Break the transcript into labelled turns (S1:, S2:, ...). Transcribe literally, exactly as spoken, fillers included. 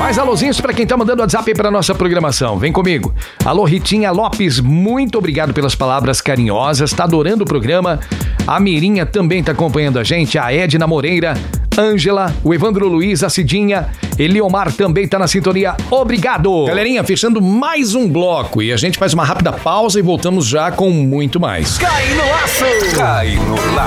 S1: Mais alôzinhos pra quem tá mandando WhatsApp aí pra nossa programação. Vem comigo. Alô, Ritinha Lopes, muito obrigado pelas palavras carinhosas. Tá adorando o programa. A Mirinha também tá acompanhando a gente. A Edna Moreira, Ângela, o Evandro Luiz, a Cidinha, Eliomar também tá na sintonia. Obrigado! Galerinha, fechando mais um bloco e a gente faz uma rápida pausa e voltamos já com muito mais.
S2: Cai no laço! Cai no laço!